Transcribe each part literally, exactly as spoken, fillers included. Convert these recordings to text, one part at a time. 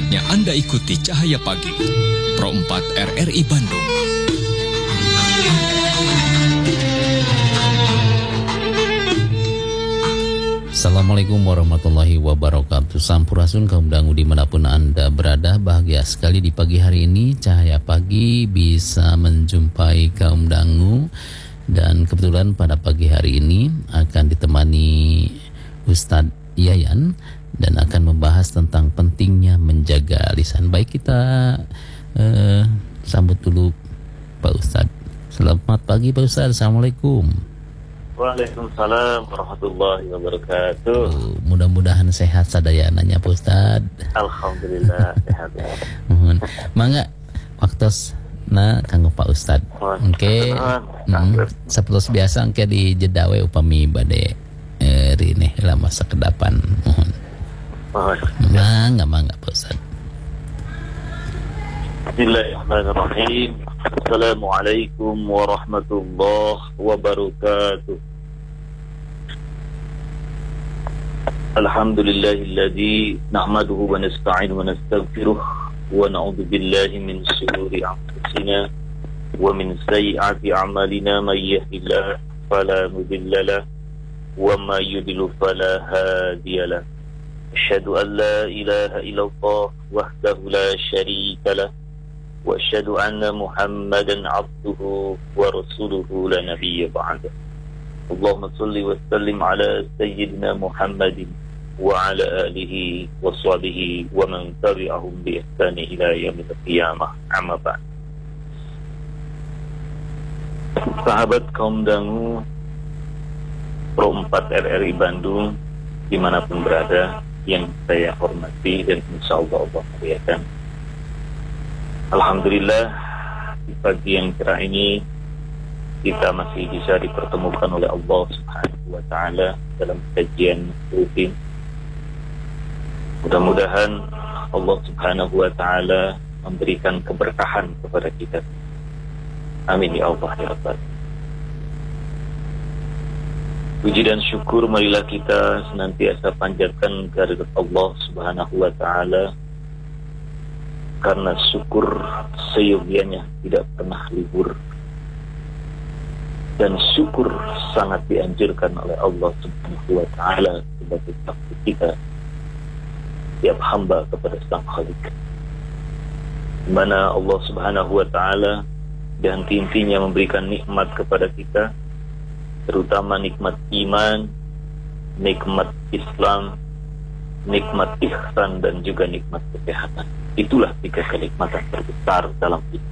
Saatnya Anda ikuti Cahaya Pagi, Pro empat R R I Bandung. Assalamualaikum warahmatullahi wabarakatuh. Sampurasun kaum dangu dimanapun Anda berada. Bahagia sekali di pagi hari ini Cahaya Pagi bisa menjumpai kaum dangu. Dan kebetulan pada pagi hari ini akan ditemani Ustadz Yayan dan akan membahas tentang pentingnya menjaga lisan. Baik, kita eh, sambut dulu Pak Ustadz. Selamat pagi Pak Ustadz. Assalamualaikum. Waalaikumsalam warahmatullahi wabarakatuh. Oh, mudah-mudahan sehat sadayananya Pak Ustad. Alhamdulillah sehat. Mohon mangga waktos na kanggo Pak Ustad. Oke. Hmm, sapertos biasa engke di jedawe upami bade eh, rine lah masa kedapan. Mohon. Mangga mangga Pak Ustad. Bismillahirrahmanirrahim. Assalamualaikum warahmatullahi wabarakatuh. Alhamdulillahilladzi nahmaduhu wa nasta'inuhu wa nastaghfiruh wa na'udzu billahi min shururi anfusina wa min sayyiati a'malina may yahdihillahu fala mudilla lahu wa may yudlil fala hadiya lahu. Asyhadu an la ilaha illallah wahdahu la syarika lahu wa asyhadu anna Muhammadan 'abduhu wa rasuluhu la nabiyya ba'dahu. Allahumma shalli wa sallim ala sayyidina Muhammadin wa ala alihi wa sahbihi wa man tabi'ahum bi ihsan ila yaumil qiyamah. Amma ba'd. Sahabat kaum dangu Pro empat R R I Bandung dimanapun berada yang saya hormati dan insyaallah Allah muliakan. Alhamdulillah di pagi yang cerah ini kita masih bisa dipertemukan oleh Allah Subhanahu wa taala dalam kajian rutin. Mudah-mudahan Allah Subhanahu wa taala memberikan keberkahan kepada kita. Amin ya Allah ya Rabbal. Puji dan syukur marilah kita senantiasa panjatkan kehadirat Allah Subhanahu wa taala, karena syukur seyogianya tidak pernah libur. Dan syukur sangat dianjurkan oleh Allah Subhanahu wa taala sebagai takdir kita tiap hamba kepada Sang Khalik. Di mana Allah Subhanahu wa taala dan intinya memberikan nikmat kepada kita, terutama nikmat iman, nikmat Islam, nikmat ihsan dan juga nikmat kesehatan. Itulah tiga kenikmatan terbesar dalam hidup.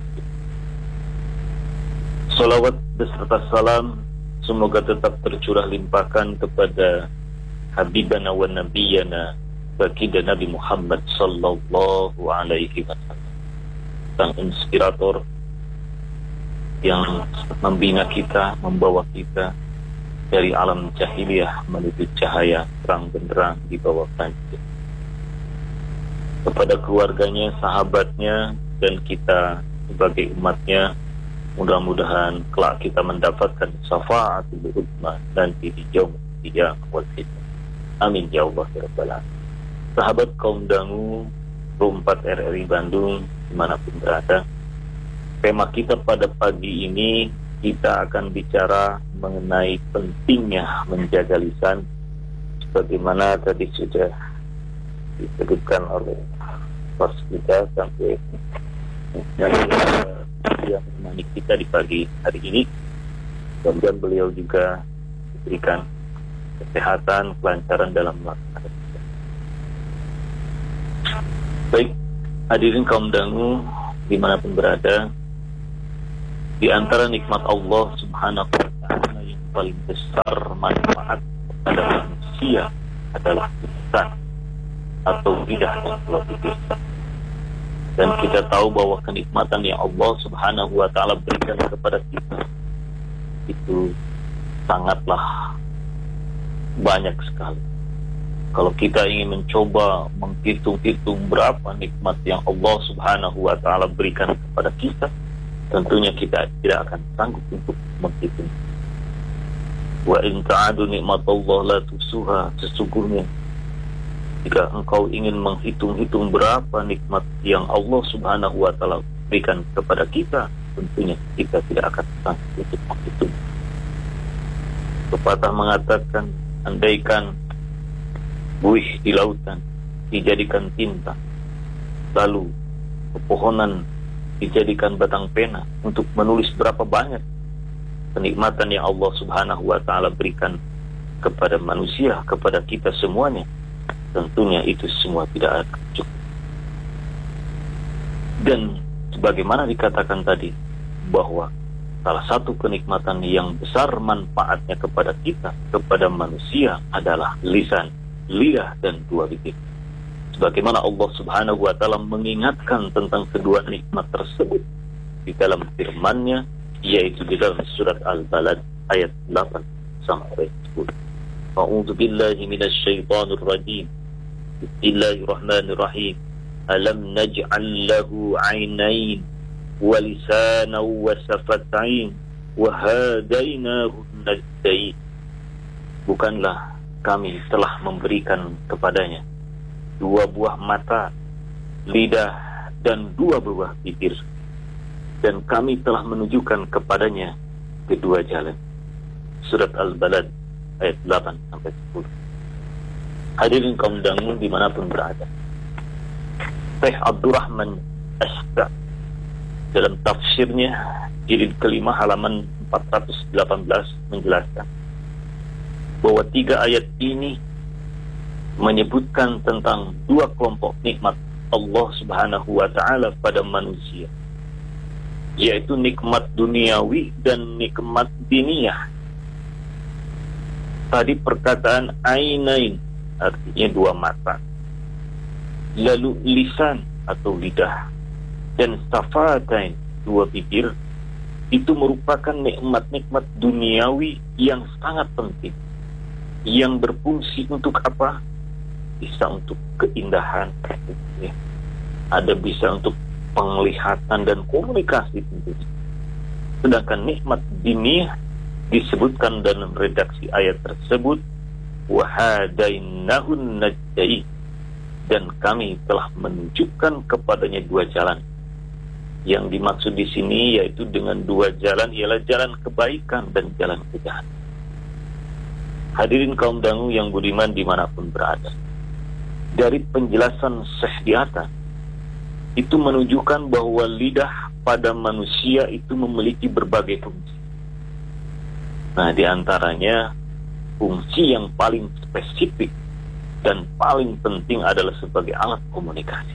Salawat beserta salam semoga tetap tercurah limpahkan kepada Habibana wa Nabiyana Baginda Nabi Muhammad sallallahu alaihi wasallam, sang inspirator yang membina kita, membawa kita dari alam jahiliyah menuju cahaya terang benderang di bawah banjir. Kepada keluarganya, sahabatnya, dan kita sebagai umatnya, mudah-mudahan kelak kita mendapatkan syafaatul uzma nanti di yaumul qiyamah wal hisab. Amin ya Allah ya Rabbal alamin. Sahabat kaum dangu Pro empat R R I Bandung dimanapun berada, tema kita pada pagi ini kita akan bicara mengenai pentingnya menjaga lisan, sebagaimana tadi sudah disebutkan oleh Mas kita sampai yang yang menemani kita di pagi hari ini. Kemudian beliau juga diberikan kesehatan, kelancaran dalam melaksanakan. Baik, hadirin kaum dangu dimanapun berada, di antara nikmat Allah Subhanahu wa taala yang paling besar manfaat kepada manusia adalah lisan atau lidah yang telah diberikan. Dan kita tahu bahwa kenikmatan yang Allah Subhanahu wa taala berikan kepada kita itu sangatlah banyak sekali. Kalau kita ingin mencoba menghitung-hitung berapa nikmat yang Allah Subhanahu wa taala berikan kepada kita, tentunya kita tidak akan sanggup untuk menghitung. Wa in ta'adu nikmatallah la tusuha, sesungguhnya Jika engkau ingin menghitung-hitung berapa nikmat yang Allah Subhanahu wa Ta'ala berikan kepada kita, tentunya kita tidak akan sanggup untuk menghitung. Pepatah mengatakan, andaikan buih di lautan dijadikan tinta, lalu pepohonan dijadikan batang pena untuk menulis berapa banyak kenikmatan yang Allah Subhanahu wa Ta'ala berikan kepada manusia, kepada kita semuanya, tentunya itu semua tidak akan cukup. Dan sebagaimana dikatakan tadi, bahwa salah satu kenikmatan yang besar manfaatnya kepada kita, kepada manusia, adalah lisan, lidah, dan dua bibir. Sebagaimana Allah Subhanahu wa Ta'ala mengingatkan tentang kedua nikmat tersebut di dalam firman-Nya, yaitu di dalam surat Al-Balad ayat delapan sampai sepuluh. A'udzu billahi minasy syaithanir rajim. Bismillahirrahmanirrahim. Alam naj'al lahu 'ainain wa lisanan wa shafatain wa hadainahu najdain. Bukanlah kami telah memberikan kepadanya dua buah mata, lidah, dan dua buah bibir, dan kami telah menunjukkan kepadanya kedua jalan. Surat Al-Balad ayat delapan sampai sepuluh. Hadirin kaum dangu dimanapun berada, Syekh Abdurrahman As-Sa'di dalam tafsirnya jilid kelima halaman empat ratus delapan belas menjelaskan bahwa tiga ayat ini menyebutkan tentang dua kelompok nikmat Allah Subhanahu wa Ta'ala pada manusia, yaitu nikmat duniawi dan nikmat diniyah. Tadi perkataan ainain artinya dua mata, lalu lisan atau lidah, dan safatain dua bibir, itu merupakan nikmat-nikmat duniawi yang sangat penting, yang berfungsi untuk apa? Bisa untuk keindahan, ya. Ada bisa untuk penglihatan dan komunikasi tentunya. Sedangkan nikmat diniyah disebutkan dalam redaksi ayat tersebut, wahadainahun najdain, dan kami telah menunjukkan kepadanya dua jalan. Yang dimaksud di sini yaitu dengan dua jalan ialah jalan kebaikan dan jalan kejahatan. Hadirin kaum dangu yang budiman dimanapun berada, dari penjelasan Syekh di atas itu menunjukkan bahwa lidah pada manusia itu memiliki berbagai fungsi. Nah, diantaranya fungsi yang paling spesifik dan paling penting adalah sebagai alat komunikasi.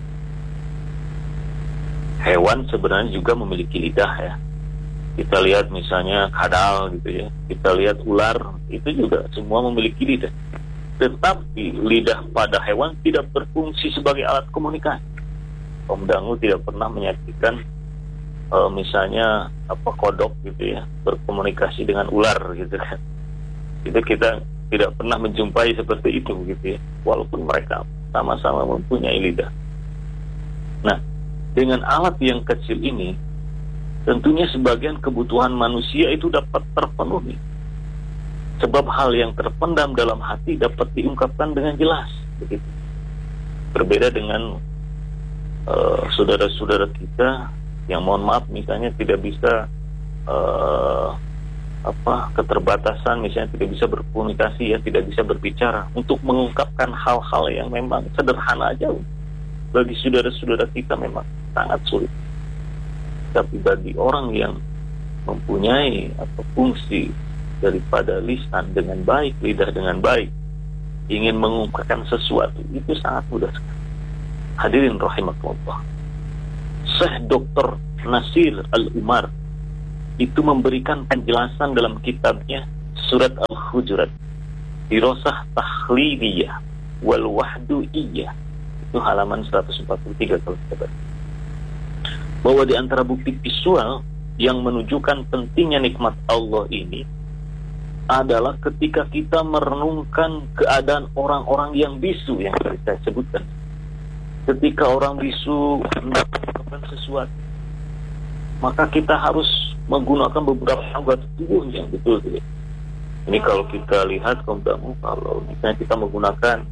Hewan sebenarnya juga memiliki lidah, ya. Kita lihat misalnya kadal gitu ya, kita lihat ular, itu juga semua memiliki lidah. Tetapi lidah pada hewan tidak berfungsi sebagai alat komunikasi. Om Dangu tidak pernah menyaksikan e, misalnya apa kodok gitu ya berkomunikasi dengan ular gitu kan. Itu kita tidak pernah menjumpai seperti itu gitu ya, walaupun mereka sama-sama mempunyai lidah. Nah, dengan alat yang kecil ini, tentunya sebagian kebutuhan manusia itu dapat terpenuhi. Sebab hal yang terpendam dalam hati dapat diungkapkan dengan jelas, begitu. Berbeda dengan uh, saudara-saudara kita yang mohon maaf misalnya tidak bisa uh, apa keterbatasan, misalnya tidak bisa berkomunikasi, ya tidak bisa berbicara untuk mengungkapkan hal-hal yang memang sederhana aja. Bagi saudara-saudara kita memang sangat sulit. Tapi bagi orang yang mempunyai atau fungsi daripada lisan dengan baik, lidah dengan baik, ingin mengungkapkan sesuatu, itu sangat mudah sekali. Hadirin rahimakumullah, Syekh Doktor Nasir Al-Umar itu memberikan penjelasan dalam kitabnya Surat Al-Hujurat, Dirosah Takhlidiyah wal Wahduiyah, itu halaman seratus empat puluh tiga kalau kita baca, bahwa di antara bukti visual yang menunjukkan pentingnya nikmat Allah ini adalah ketika kita merenungkan keadaan orang-orang yang bisu yang tadi saya sebutkan. Ketika orang bisu hendak melakukan sesuatu, maka kita harus menggunakan beberapa anggota tubuh yang betul. Ini kalau kita lihat kaum, kalau misalnya kita menggunakan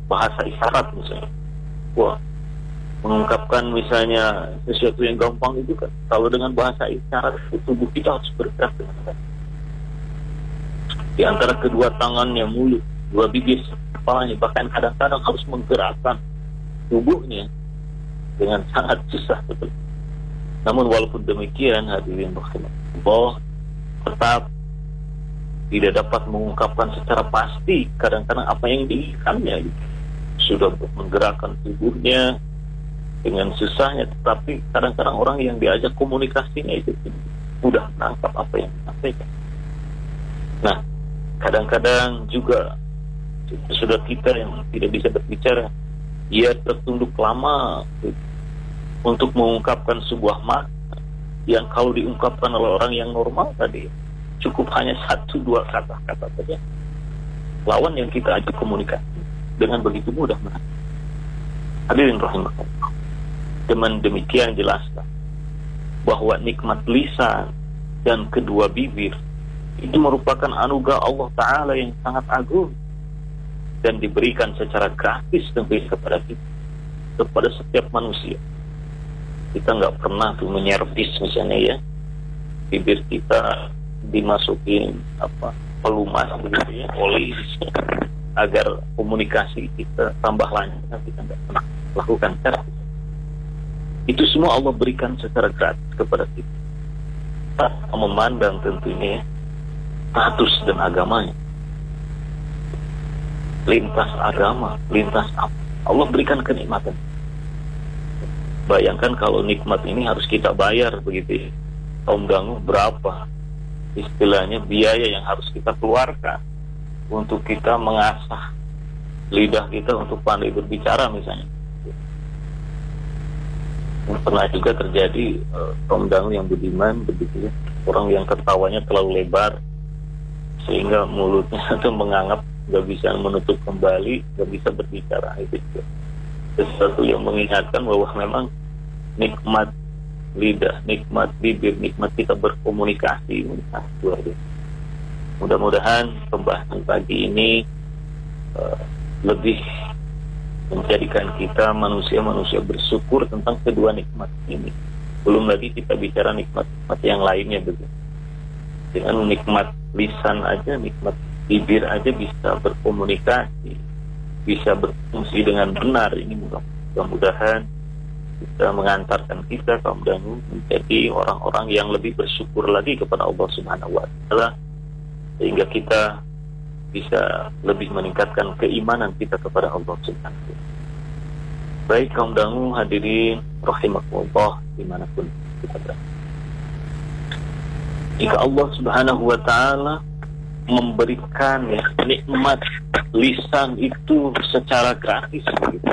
bahasa isyarat misalnya. Wah, mengungkapkan misalnya sesuatu yang gampang itu kan, kalau dengan bahasa isyarat tubuh kita harus bergerak dengan baik. Di antara kedua tangannya, mulut, dua bibir, kepalanya, bahkan kadang-kadang harus menggerakkan tubuhnya dengan sangat susah betul. Namun walaupun demikian, hadirin rahimahullah, tetap tidak dapat mengungkapkan secara pasti kadang-kadang apa yang diinginkannya gitu. Sudah menggerakkan tubuhnya dengan susahnya, tetapi kadang-kadang orang yang diajak komunikasinya itu mudah menangkap apa yang disampaikan. Nah, kadang-kadang juga sudah kita yang tidak bisa berbicara, ia tertunduk lama gitu, untuk mengungkapkan sebuah makna yang kalau diungkapkan oleh orang yang normal tadi cukup hanya satu dua kata-kata saja. Lawan yang kita ajak komunikasi dengan begitu mudah menang. Hadirin rahimahullah. Dengan demikian jelaskan bahwa nikmat lisan dan kedua bibir itu merupakan anugerah Allah Ta'ala yang sangat agung dan diberikan secara gratis tentunya kepada kita, kepada setiap manusia. Kita nggak pernah tuh menyervis misalnya ya, bibir kita dimasukin apa pelumas begitu ya, oli agar komunikasi kita tambah lancar. Kita nggak pernah lakukan cara itu. Semua Allah berikan secara gratis kepada kita. Kita memandang tentunya status dan agamanya, lintas agama, lintas apa, Allah berikan kenikmatan. Bayangkan kalau nikmat ini harus kita bayar begitu ya, kaum dangu berapa istilahnya biaya yang harus kita keluarkan untuk kita mengasah lidah kita untuk pandai berbicara misalnya. Pernah juga terjadi uh, kaum dangu yang budiman begitu ya, orang yang ketawanya terlalu lebar sehingga mulutnya itu menganggap nggak bisa menutup kembali, nggak bisa berbicara. Itu juga sesuatu yang mengingatkan bahwa memang nikmat lidah, nikmat bibir, nikmat kita berkomunikasi ini sangat luar biasa. Mudah-mudahan pembahasan pagi ini uh, lebih menjadikan kita manusia-manusia bersyukur tentang kedua nikmat ini. Belum lagi kita bicara nikmat-nikmat yang lainnya begitu. Dengan nikmat lisan aja, nikmat bibir aja bisa berkomunikasi, bisa berfungsi dengan benar. Ini mudah-mudahan bisa mengantarkan kita kaum dangu menjadi orang-orang yang lebih bersyukur lagi kepada Allah Subhanahu wa taala, sehingga kita bisa lebih meningkatkan keimanan kita kepada Allah Subhanahu wa taala. Baik kaum dangu hadirin rahimakumullah dimanapun kita berada. Jika Allah Subhanahu wa taala memberikan ya nikmat lisan itu secara gratis begitu,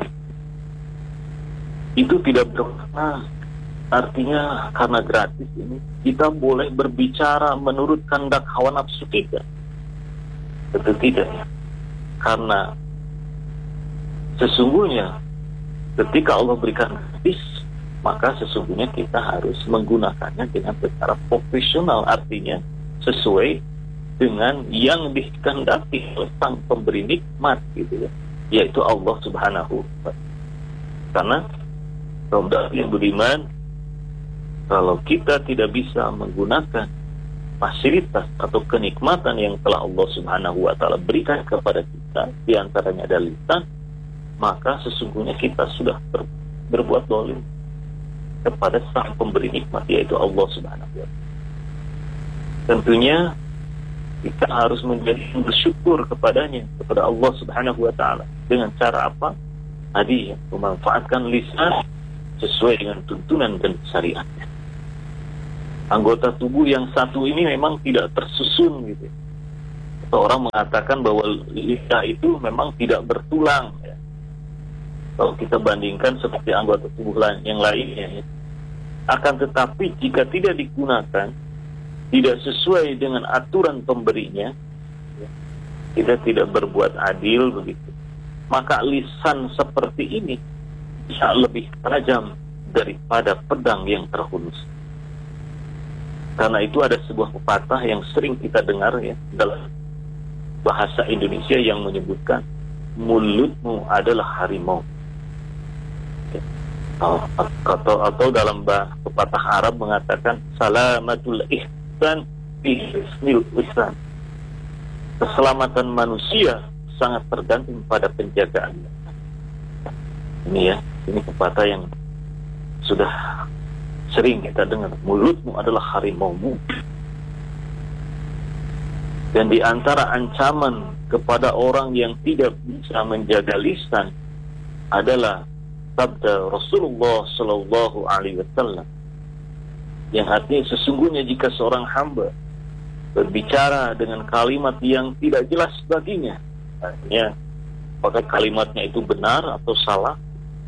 itu tidak bermakna artinya karena gratis ini kita boleh berbicara menurut kehendak hawa nafsu kita. Tentu tidak ya. Karena sesungguhnya ketika Allah berikan gratis, maka sesungguhnya kita harus menggunakannya dengan secara profesional, artinya sesuai dengan yang dikehendaki oleh sang pemberi nikmat gitu ya, yaitu Allah Subhanahu wa taala. Karena kaum yang beriman, kalau kita tidak bisa menggunakan fasilitas atau kenikmatan yang telah Allah Subhanahu wa taala berikan kepada kita, di antaranya ada lisan, maka sesungguhnya kita sudah ber, berbuat zalim kepada sang pemberi nikmat, yaitu Allah Subhanahu wa taala. Tentunya kita harus menjadi bersyukur kepadanya, kepada Allah Subhanahu wa taala, dengan cara apa? Tadi ya, memanfaatkan lisan sesuai dengan tuntunan dan syariatnya. Anggota tubuh yang satu ini memang tidak tersusun gitu. Atau orang mengatakan bahwa lidah itu memang tidak bertulang ya. Kalau kita bandingkan seperti anggota tubuh lain yang lainnya ya. Akan tetapi jika tidak digunakan, tidak sesuai dengan aturan pemberinya ya, kita tidak berbuat adil begitu, maka lisan seperti ini bisa lebih tajam daripada pedang yang terhunus. Karena itu ada sebuah pepatah yang sering kita dengar ya dalam bahasa Indonesia yang menyebutkan mulutmu adalah harimau. Atau, atau, atau dalam bahasa pepatah Arab mengatakan salamatul ihsan fi husnil lisan. Keselamatan manusia sangat tergantung pada penjagaan. Ini ya, ini pepatah yang sudah sering kita dengar. Mulutmu adalah harimaumu. Dan di antara ancaman kepada orang yang tidak bisa menjaga lisan adalah sabda Rasulullah Sallallahu Alaihi Wasallam, yang artinya sesungguhnya jika seorang hamba berbicara dengan kalimat yang tidak jelas baginya, artinya apakah kalimatnya itu benar atau salah,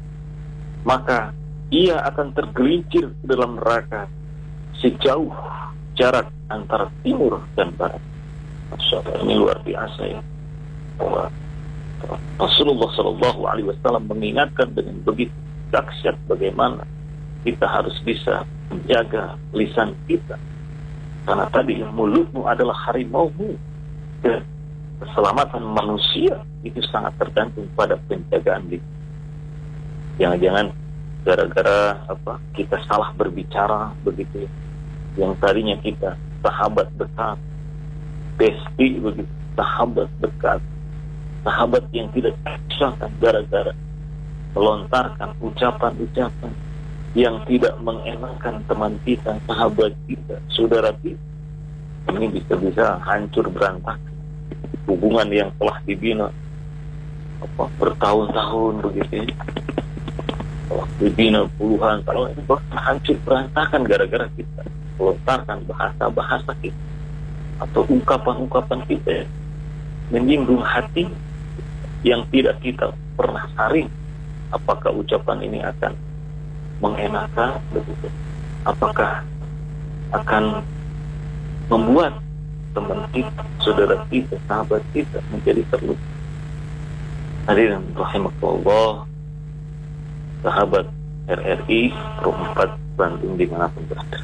maka ia akan tergelincir ke dalam neraka sejauh jarak antara timur dan barat. Masya Allah, ini luar biasa ya. Bahwa Rasulullah Sallallahu Alaihi Wasallam mengingatkan dengan begitu dahsyat bagaimana kita harus bisa menjaga lisan kita, karena tadi mulutmu adalah harimaumu, dan keselamatan manusia itu sangat tergantung pada penjagaan lisan. Jangan-jangan gara-gara apa kita salah berbicara begitu, yang tadinya kita sahabat dekat, bestie begitu, sahabat dekat, sahabat yang tidak terpisahkan, gara-gara melontarkan ucapan-ucapan yang tidak mengenakan teman kita, sahabat kita, saudara kita, ini bisa-bisa hancur berantakan hubungan yang telah dibina apa bertahun-tahun begitu, telah dibina puluhan tahun, itu hancur berantakan gara-gara kita melontarkan bahasa-bahasa kita atau ungkapan-ungkapan kita menyinggung hati yang tidak kita pernah saring. Apakah ucapan ini akan mengenakan begitu? Apakah akan membuat teman kita, saudara kita, sahabat kita menjadi terluka? Hadirin rahimakumullah, sahabat R R I Roh empat Bandung dimanapun berada,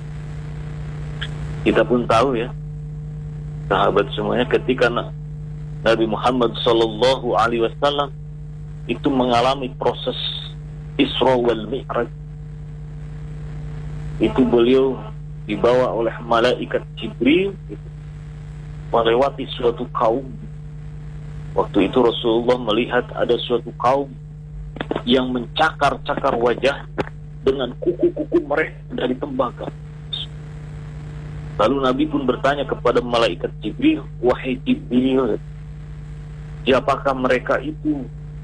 kita pun tahu ya, sahabat semuanya, ketika Nabi Muhammad Sallallahu Alaihi Wasallam itu mengalami proses Isra wal Mi'raj, itu beliau dibawa oleh malaikat Jibril gitu, melewati suatu kaum. Waktu itu Rasulullah melihat ada suatu kaum yang mencakar-cakar wajah dengan kuku-kuku mereka dari tembaga. Lalu Nabi pun bertanya kepada malaikat Jibril, wahai Jibril, siapakah mereka itu?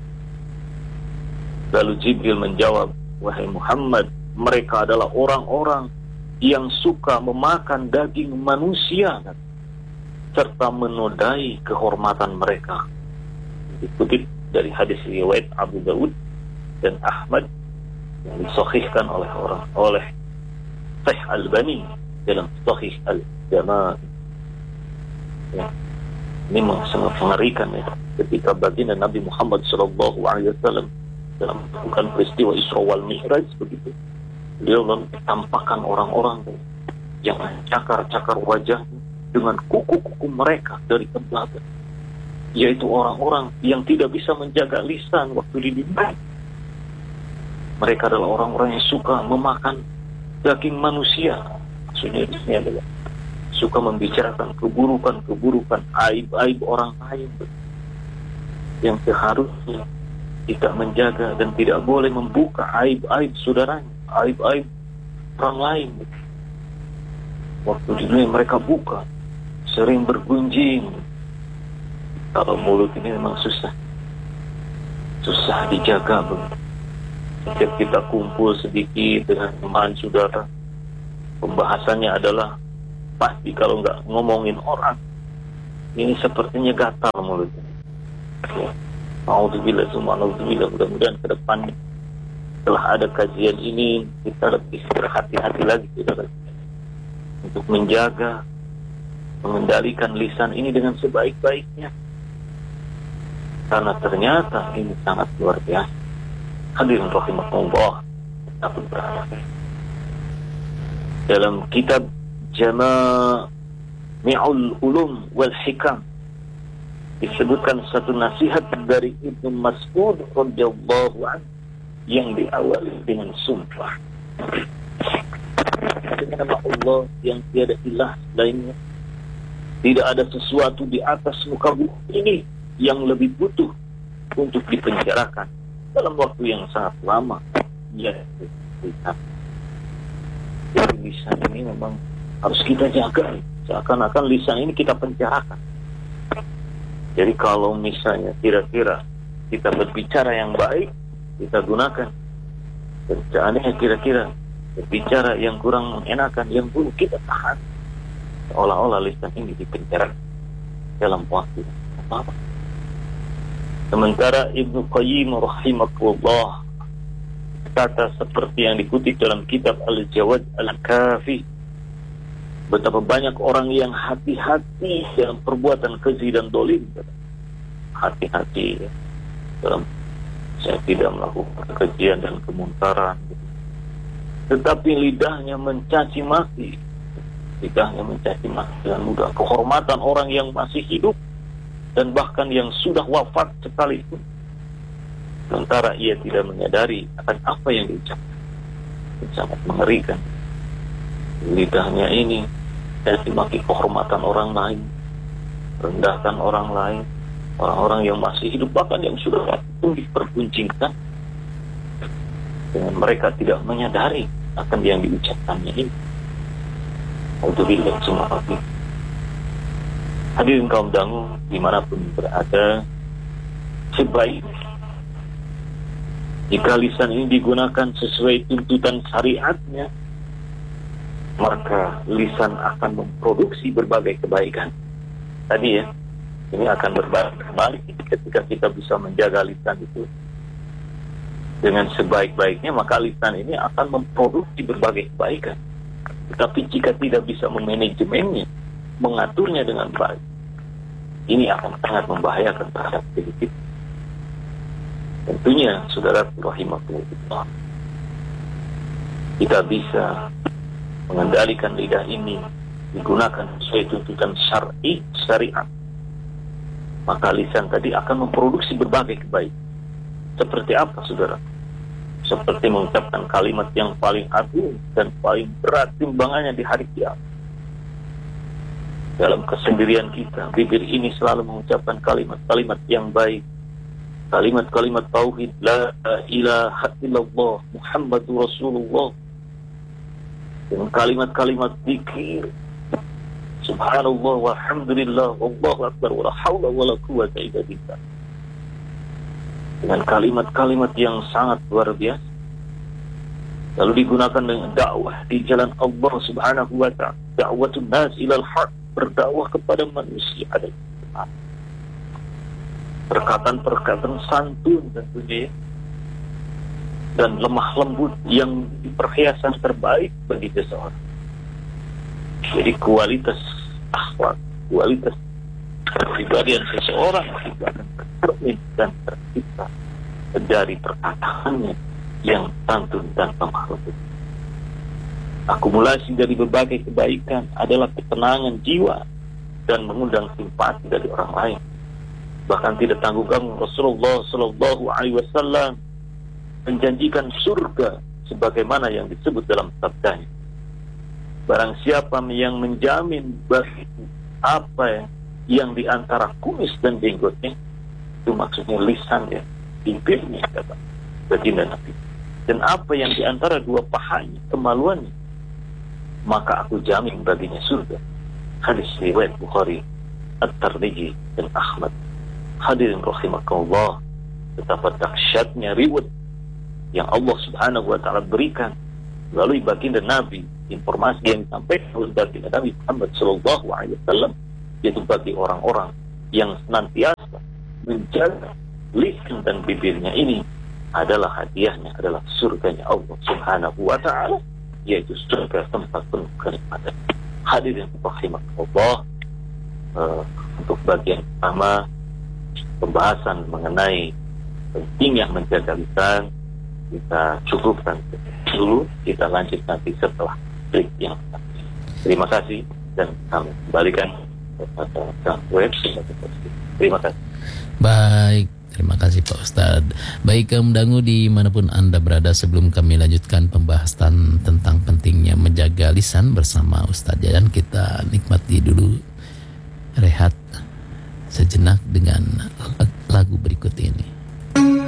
Lalu Jibril menjawab, wahai Muhammad, mereka adalah orang-orang yang suka memakan daging manusia serta menodai kehormatan mereka. Dikutip dari hadis riwayat Abu Dawud dan Ahmad yang disahihkan oleh orang oleh Syekh Albani dalam Sahih Al-Jama'. Ya. Ini memang sangat mengerikan ya, ketika baginda Nabi Muhammad Sallallahu Alaihi Wasallam dalam melakukan peristiwa Isra wal Mi'raj begitu, beliau tampakkan orang-orang yang cakar-cakar wajah dengan kuku-kuku mereka dari tembaga, yaitu orang-orang yang tidak bisa menjaga lisan waktu di dunia. Mereka adalah orang-orang yang suka memakan daging manusia. Maksudnya di sini adalah suka membicarakan keburukan-keburukan, aib-aib orang lain yang seharusnya tidak menjaga dan tidak boleh membuka aib-aib saudaranya, aib-aib orang lain. Waktu di dunia mereka buka, sering bergunjing. Kalau mulut ini memang susah, susah dijaga. Setiap kita kumpul sedikit dengan teman saudara, pembahasannya adalah pasti kalau nggak ngomongin orang, ini sepertinya gatal mulut. Ya. Alhamdulillah, semua alhamdulillah, mudah-mudahan ke depan setelah ada kajian ini kita lebih berhati-hati lagi saudara, untuk menjaga, mengendalikan lisan ini dengan sebaik-baiknya, karena ternyata ini sangat luar biasa. Hadirin rahimakumullah, aku berharap dalam kitab Jama'ul Ulum wal Hikam disebutkan satu nasihat dari Ibnu Mas'ud radhiyallahu anhu yang diawali dengan sumpah dengan nama Allah yang tiada ilah lainnya. Tidak ada sesuatu di atas muka bumi ini yang lebih butuh untuk dipenjarakan dalam waktu yang sangat lama. Ya, lisan. Jadi lisan ini memang harus kita jaga. Seakan-akan lisan ini kita penjarakan. Jadi kalau misalnya kira-kira kita berbicara yang baik, kita gunakan. Seandainya kira-kira berbicara yang kurang mengenakan, yang buruk, kita tahan. Seolah-olah lisan ini dipenjarakan dalam waktu apa-apa. Sementara Ibnu Qayyim rahimahullah kata seperti yang dikutip dalam kitab Al-Jawad Al-Kafi, betapa banyak orang yang hati-hati dalam perbuatan keji dan dolim. Hati-hati ya, dalam saya tidak melakukan kekejian dan kemunkaran, tetapi lidahnya mencaci maki, lidahnya mencaci maki dengan mudah kehormatan orang yang masih hidup dan bahkan yang sudah wafat sekalipun. Sementara ia tidak menyadari akan apa yang diucapkan. Sangat mengerikan. Lidahnya ini mencaci maki kehormatan orang lain, rendahkan orang lain, orang-orang yang masih hidup bahkan yang sudah wafat pun diperguncingkan dengan mereka tidak menyadari akan yang diucapkannya ini. Alhamdulillah semua hati. Hadirin kaum dangu dimanapun berada, sebaik jika lisan ini digunakan sesuai tuntutan syariatnya, maka lisan akan memproduksi berbagai kebaikan. Tadi ya, ini akan berbalik ketika kita bisa menjaga lisan itu dengan sebaik-baiknya, maka lisan ini akan memproduksi berbagai kebaikan. Tetapi jika tidak bisa memanajemennya, mengaturnya dengan baik, ini akan sangat membahayakan terhadap diri kita. Tentunya, saudara rahimahullah, kita bisa mengendalikan lidah ini digunakan sesuai tuntutan syar'i syariat, maka lisan tadi akan memproduksi berbagai kebaikan. Seperti apa, saudara? Seperti mengucapkan kalimat yang paling agung dan paling berat timbangannya di hari kiamat. Dalam kesendirian kita, bibir ini selalu mengucapkan kalimat-kalimat yang baik, kalimat-kalimat tauhid, la ilaha illallah Muhammadur Rasulullah, dengan kalimat-kalimat zikir, subhanallah walhamdulillah wallahu akbar wala haula wala quwwata illa billah, dengan kalimat-kalimat yang sangat luar biasa, lalu digunakan dengan dakwah di jalan Allah subhanahu wa ta'ala, da'watun nas ilal haq, berdakwah kepada manusia ada perkataan-perkataan santun tentunya, dan lemah lembut yang perhiasan terbaik bagi seseorang. Jadi kualitas akhlak, kualitas kepribadian seseorang itu akan tercermin dan tercipta dari perkataannya yang santun dan lemah lembut. Akumulasi dari berbagai kebaikan adalah ketenangan jiwa dan mengundang simpati dari orang lain. Bahkan tidak tanggung-tanggung Rasulullah Sallallahu Alaihi Wasallam menjanjikan surga sebagaimana yang disebut dalam sabdanya. Barang siapa yang menjamin bagi apa yang di antara kumis dan jenggotnya, itu maksudnya lisannya, bibirnya, kata baginda Nabi, dan apa yang di antara dua pahanya, kemaluannya, maka aku jamin baginya surga. Hadis riwayat Bukhari, At-Tirmidzi dan Ahmad. Hadirin rahimakumullah, betapa dahsyatnya riwayat yang Allah Subhanahu wa taala berikan melalui baginda Nabi, informasi yang disampaikan oleh baginda Nabi Muhammad sallallahu alaihi wasallam, yaitu bagi orang-orang yang senantiasa menjaga lisan dan bibirnya ini adalah hadiahnya, adalah surganya Allah Subhanahu wa taala, yaitu surga tempat penuh kenikmatan. Hadirin rahimakumullah, uh, untuk bagian pertama pembahasan mengenai pentingnya menjaga lisan kita cukupkan dulu, kita lanjut nanti setelah break yang satu. Terima kasih dan kami kembalikan kepada sang web sebagai positif. Terima kasih. Baik, terima kasih Pak Ustadz. Baik kaum dangu dimanapun Anda berada, sebelum kami lanjutkan pembahasan tentang pentingnya menjaga lisan bersama Ustadz Yayan, kita nikmati dulu rehat sejenak dengan lagu berikut ini.